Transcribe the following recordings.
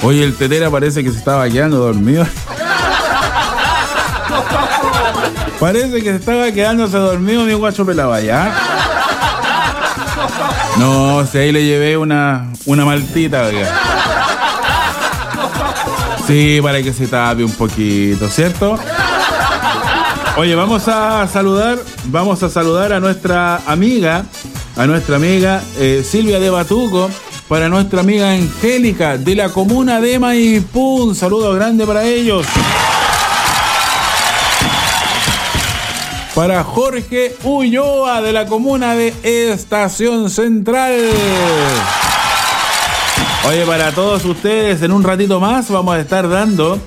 Oye, el tetera parece que se estaba quedando dormido. Parece que se estaba quedándose dormido mi guacho pelado ya. No, si ahí le llevé una maltita, oiga. Sí, para que se tape un poquito, ¿cierto? Oye, vamos a saludar a nuestra amiga Silvia de Batuco, para nuestra amiga Angélica de la comuna de Maipú. Un saludo grande para ellos. Para Jorge Ulloa de la comuna de Estación Central. Oye, para todos ustedes, en un ratito más vamos a estar dando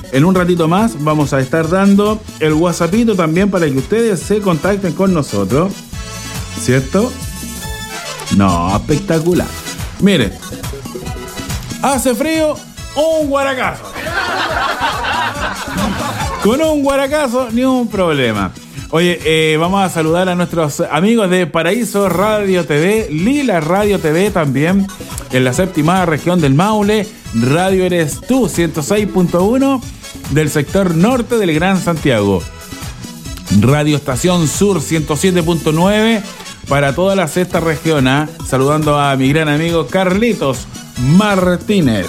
el WhatsAppito también para que ustedes se contacten con nosotros, ¿cierto? No, espectacular. Mire, hace frío, un guaracazo. Con un guaracazo, ni un problema. Oye, vamos a saludar a nuestros amigos de Paraíso Radio TV, Lila Radio TV también, en la 7ª región del Maule, Radio Eres Tú, 106.1 del sector norte del Gran Santiago. Radio Estación Sur, 107.9 para toda la 6ª región, ¿eh? Saludando a mi gran amigo Carlitos Martínez.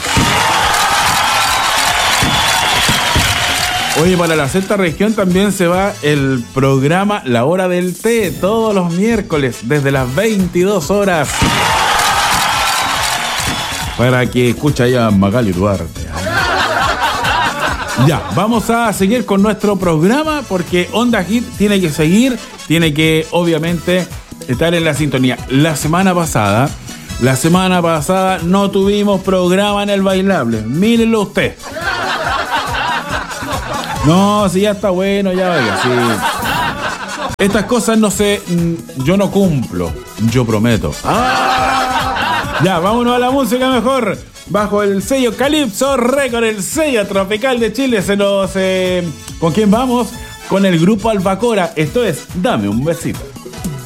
Oye, para la 6ª región también se va el programa La Hora del Té, todos los miércoles desde las 22 horas. Para que escuche allá Magali Duarte. Ya, vamos a seguir con nuestro programa porque Onda Hit tiene que seguir, tiene que obviamente estar en la sintonía. La semana pasada no tuvimos programa en el bailable. Mírenlo usted. No, si ya está bueno, ya oiga, sí. Estas cosas yo no cumplo, yo prometo. Ya, vámonos a la música mejor. Bajo el sello Calypso Record, el sello tropical de Chile, ¿con quién vamos? Con el grupo Albacora. Esto es Dame un besito.